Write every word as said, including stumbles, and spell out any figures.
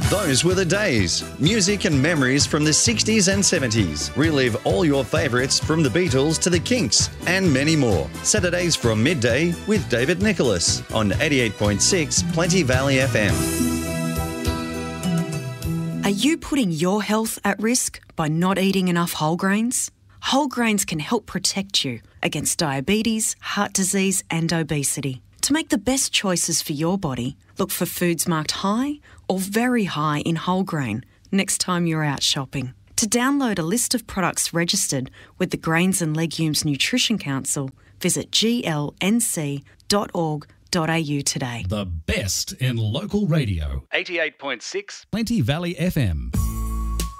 Those were the days. Music and memories from the sixties and seventies. Relive all your favourites from the Beatles to the Kinks and many more. Saturdays from midday with David Nicholas on eighty-eight point six Plenty Valley F M. Are you putting your health at risk by not eating enough whole grains? Whole grains can help protect you against diabetes, heart disease and obesity. To make the best choices for your body, look for foods marked high or very high in whole grain next time you're out shopping. To download a list of products registered with the Grains and Legumes Nutrition Council, visit g l n c dot org dot a u today. The best in local radio. eighty-eight point six Plenty Valley F M.